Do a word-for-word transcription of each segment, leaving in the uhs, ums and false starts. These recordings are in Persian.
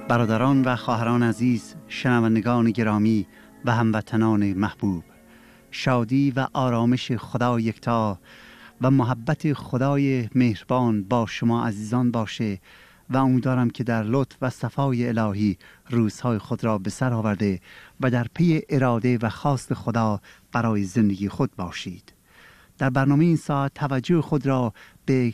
برادران و خواهران عزیز، شنوندگان گرامی و هموطنان محبوب، شادی و آرامش خدا یکتا و محبت خدای مهربان با شما عزیزان باشه و امیدوارم که در لطف و صفای الهی روزهای خود را به سر آورده و در پی اراده و خواست خدا برای زندگی خود باشید. در برنامه این ساعت توجه خود را به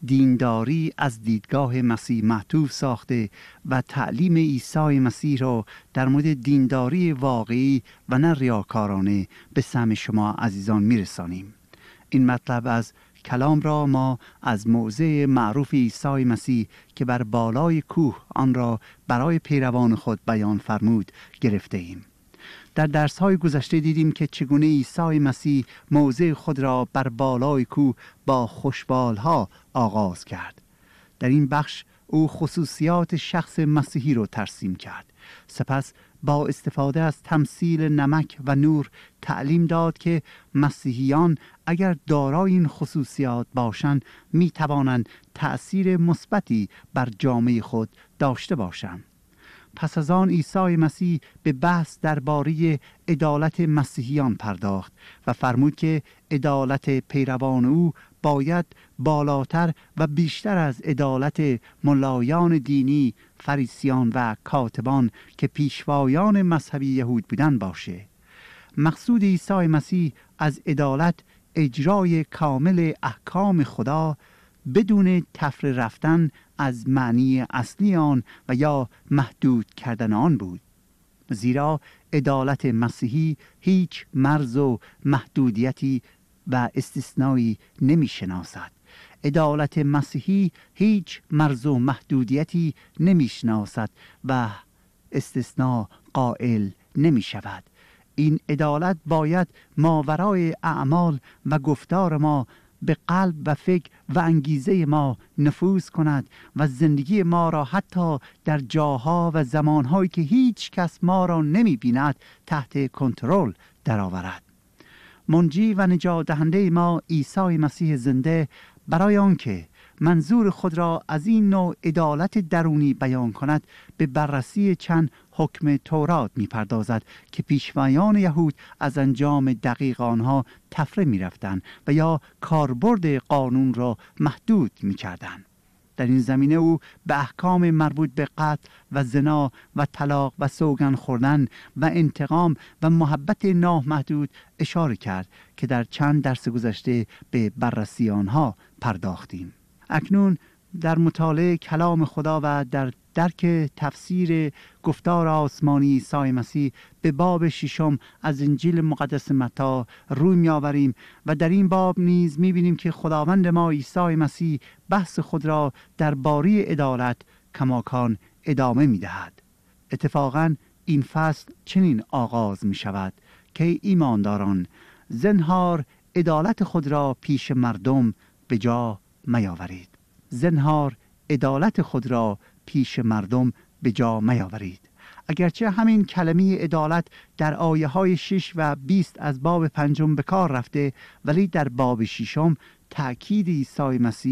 دینداری از دیدگاه مسیح معطوف ساخته و تعلیم عیسی مسیح را در مورد دینداری واقعی و نه ریاکارانه به سمع شما عزیزان میرسانیم. این مطلب از کلام را ما از موضع معروف عیسی مسیح که بر بالای کوه آن را برای پیروان خود بیان فرمود گرفته ایم. در درس‌های گذشته دیدیم که چگونه عیسی مسیح موضع خود را بر بالای کوه با خوشبال‌ها آغاز کرد. در این بخش او خصوصیات شخص مسیحی را ترسیم کرد. سپس با استفاده از تمثیل نمک و نور تعلیم داد که مسیحیان اگر دارای این خصوصیات باشند می توانند تأثیر مثبتی بر جامعه خود داشته باشند. پس از آن عیسی مسیح به بحث درباره عدالت مسیحیان پرداخت و فرمود که عدالت پیروان او باید بالاتر و بیشتر از عدالت ملایان دینی، فریسیان و کاتبان که پیشوایان مذهبی یهود بودند باشه. مقصود عیسی مسیح از عدالت اجرای کامل احکام خدا بدون تفره رفتن از معنی اصلی آن و یا محدود کردن آن بود. زیرا عدالت مسیحی هیچ مرز و محدودیتی و استثنایی نمی شناسد. عدالت مسیحی هیچ مرز و محدودیتی نمی شناسد و استثناء قائل نمی شود. این عدالت باید ماورای اعمال و گفتار ما به قلب و فکر و انگیزه ما نفوذ کند و زندگی ما را حتی در جاها و زمانهایی که هیچ کس ما را نمی بیند تحت کنترل درآورد. منجی و نجات دهنده ما عیسی مسیح زنده برای آنکه منظور خود را از این نوع عدالت درونی بیان کند به بررسی چند حکم تورات می پردازد که پیشوایان یهود از انجام دقیق آنها تفره می رفتند و یا کاربرد قانون را محدود می کردند. در این زمینه او به احکام مربوط به قتل و زنا و طلاق و سوگند خوردن و انتقام و محبت نامحدود اشاره کرد که در چند درس گذشته به بررسی آنها پرداختیم. اکنون در مطالعه کلام خدا و در درک تفسیر گفتار آسمانی عیسی مسیح به باب ششم از انجیل مقدس متی روی می‌آوریم و در این باب نیز می‌بینیم که خداوند ما عیسی مسیح بحث خود را درباره عدالت کماکان ادامه می‌دهد. اتفاقاً این فصل چنین آغاز می‌شود که ایمانداران زنهار عدالت خود را پیش مردم به جا میاورید. زنهار عدالت خود را پیش مردم به جا میاورید. اگرچه همین کلمه عدالت در آیه های شش و بیست از باب پنجم به کار رفته، ولی در باب ششم تأکید عیسی مسیح